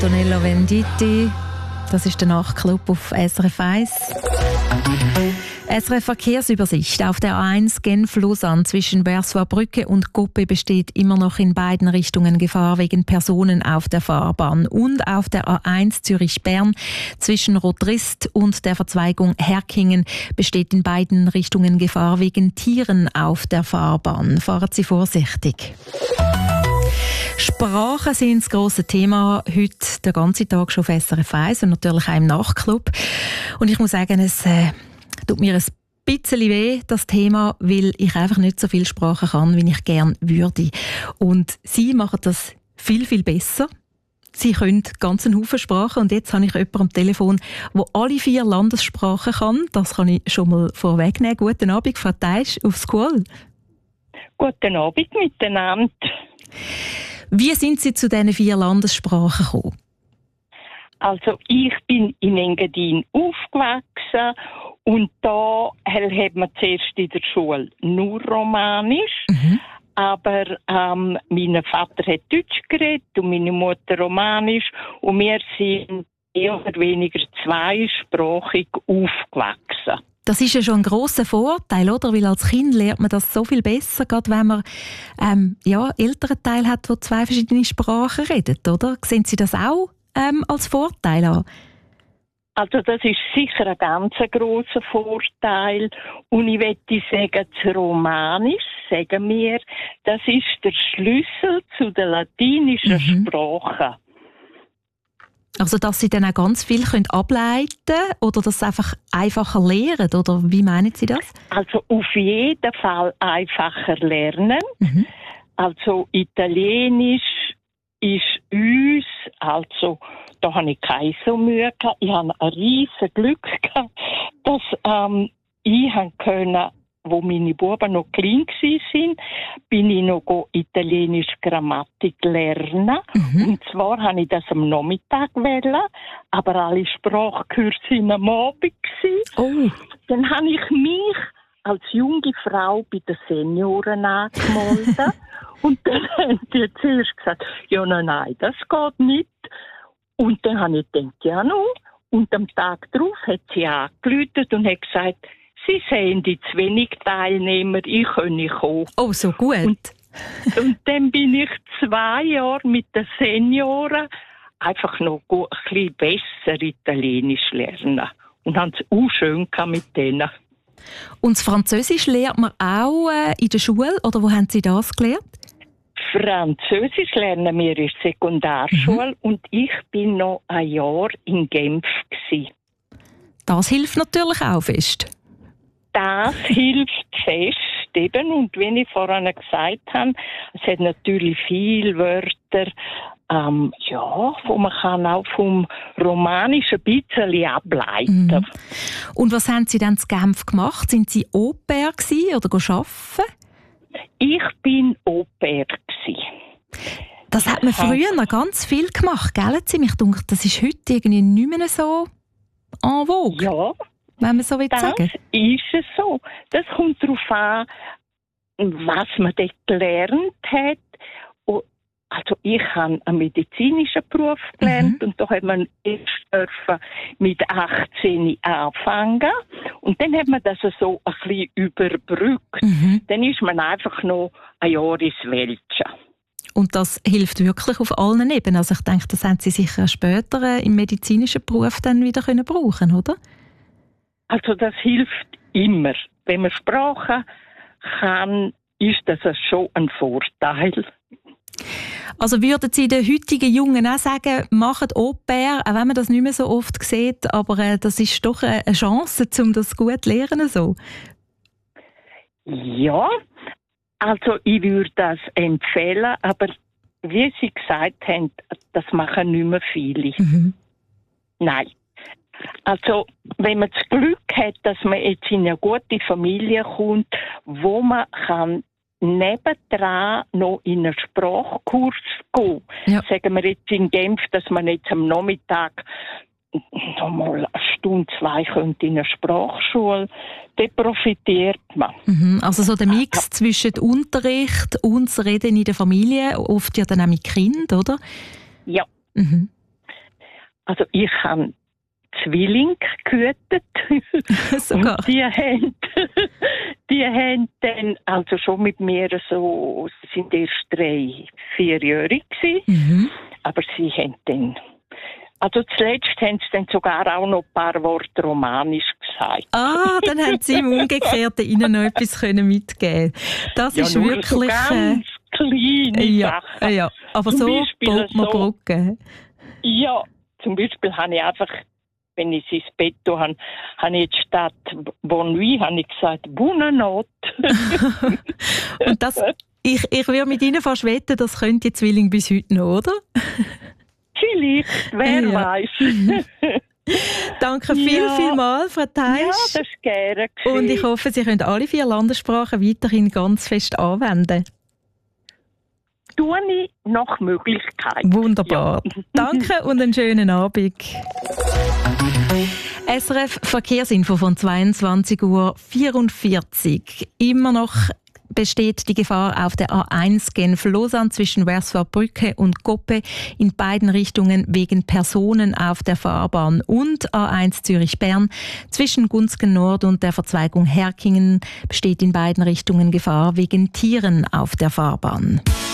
Antonello Venditti, das ist der Nachtclub auf SRF 1. SRF Verkehrsübersicht. Auf der A1 Genf-Lausanne zwischen Bersois-Brücke und Coppe besteht immer noch in beiden Richtungen Gefahr wegen Personen auf der Fahrbahn. Und auf der A1 Zürich-Bern zwischen Rotrist und der Verzweigung Herkingen besteht in beiden Richtungen Gefahr wegen Tieren auf der Fahrbahn. Fahren Sie vorsichtig. Sprachen sind das grosse Thema heute den ganzen Tag schon auf SRF 1 und natürlich auch im Nachtclub. Und ich muss sagen, es tut mir ein bisschen weh, das Thema, weil ich einfach nicht so viel Sprachen kann, wie ich gerne würde. Und Sie machen das viel, viel besser. Sie können ganz einen Haufen Sprachen und jetzt habe ich jemanden am Telefon, der alle 4 Landessprachen kann. Das kann ich schon mal vorwegnehmen. Guten Abend, Frau Teisch, auf School. Guten Abend miteinander. Wie sind Sie zu diesen 4 Landessprachen gekommen? Also ich bin in Engadin aufgewachsen und da hat man zuerst in der Schule nur Romanisch. Aber mein Vater hat Deutsch geredet und meine Mutter Romanisch und wir sind mehr oder weniger zweisprachig aufgewachsen. Das ist ja schon ein grosser Vorteil, oder? Weil als Kind lernt man das so viel besser, gerade wenn man älteren Teil hat, der 2 verschiedene Sprachen redet, oder? Sehen Sie das auch als Vorteil an? Also das ist sicher ein ganz grosser Vorteil. Und ich möchte sagen, das Romanisch, sagen wir, das ist der Schlüssel zu der latinischen Sprache. Also, dass Sie dann auch ganz viel ableiten können oder das einfach einfacher lernen? Oder wie meinen Sie das? Also, auf jeden Fall einfacher lernen. Also, Italienisch ist uns, also, da habe ich keine so Mühe gehabt. Ich habe ein riesiges Glück gehabt, dass ich können, wo meine Buben noch klein waren, bin ich noch italienisch Grammatik lernen. Und zwar habe ich das am Nachmittag wollen, aber alle Sprachkurse waren am Abend. Dann habe ich mich als junge Frau bei den Senioren angemeldet. Und dann haben die zuerst gesagt, ja, nein, das geht nicht. Und dann habe ich gedacht, ja, no. Und am Tag darauf hat sie angerufen und hat gesagt, Sie sehen die zu wenig Teilnehmer, ich kann nicht kommen. Oh, so gut. Und dann bin ich 2 Jahre mit den Senioren einfach noch ein bisschen besser Italienisch lernen. Und haben es auch schön mit denen. Und das Französisch lernt man auch in der Schule? Oder wo haben Sie das gelernt? Französisch lernen wir in der Sekundarschule und ich bin noch ein Jahr in Genf gewesen. Das hilft natürlich auch fest. Das hilft fest, eben. Und wie ich vorhin gesagt habe, es hat natürlich viele Wörter, wo man kann auch vom Romanischen ein bisschen ableiten. Und was haben Sie dann in Genf gemacht? Sind Sie Au-pair gewesen oder arbeiten? Ich bin Au-pair. Das hat man früher noch ganz viel gemacht, gell? Mich denke, das ist heute irgendwie nicht mehr so en vogue. Ja. Wenn man so will sagen. Das ist es so. Das kommt darauf an, was man dort gelernt hat. Also ich habe einen medizinischen Beruf gelernt und da hat man erst mit 18 anfangen. Und dann hat man das so ein bisschen überbrückt. Dann ist man einfach noch ein Jahr ins Weltsche. Und das hilft wirklich auf allen Ebenen. Also ich denke, das haben Sie sicher später im medizinischen Beruf dann wieder brauchen können, oder? Also das hilft immer. Wenn man Sprachen kann, ist das schon ein Vorteil. Also würden Sie den heutigen Jungen auch sagen, macht Au-pair, auch wenn man das nicht mehr so oft sieht, aber das ist doch eine Chance, um das gut zu lernen? So? Ja, also ich würde das empfehlen, aber wie Sie gesagt haben, das machen nicht mehr viele. Nein. Also, wenn man das Glück hat, dass man jetzt in eine gute Familie kommt, wo man kann nebendran noch in einen Sprachkurs gehen. Ja. Sagen wir jetzt in Genf, dass man jetzt am Nachmittag noch mal eine Stunde, 2 könnte in einer Sprachschule, dort profitiert man. Also so der Mix zwischen Unterricht und das Reden in der Familie, oft ja dann auch mit Kindern, oder? Ja. Also ich habe Zwillinge gehütet. Sogar. Und die haben dann also schon mit mir so, sie sind erst 3-4-jährig gewesen. Aber sie haben dann, also zuletzt haben sie dann sogar auch noch ein paar Worte romanisch gesagt. Dann haben Sie im Umgekehrten Ihnen noch etwas mitgeben können. Das ist nur wirklich... So ganz kleine Sachen. Ja, aber Zum so Beispiel baut man Brücken. Ja, zum Beispiel habe ich einfach, wenn ich ins Bett habe, habe ich statt Bonne nuit, habe ich gesagt, Bonne Note. Und das, ich würde mit Ihnen fast wetten, das könnte die Zwillinge bis heute noch, oder? Vielleicht, wer weiß. Danke vielmals, Frau Teisch. Ja, das ist gerne gewesen. Und ich hoffe, Sie können alle 4 Landessprachen weiterhin ganz fest anwenden. Tue ich nach Möglichkeit. Wunderbar. Ja. Danke und einen schönen Abend. SRF Verkehrsinfo von 22:44 Uhr. Immer noch besteht die Gefahr auf der A1 Genf-Lausanne zwischen Werswar-Brücke und Goppe in beiden Richtungen wegen Personen auf der Fahrbahn und A1 Zürich-Bern zwischen Gunzgen Nord und der Verzweigung Herkingen besteht in beiden Richtungen Gefahr wegen Tieren auf der Fahrbahn.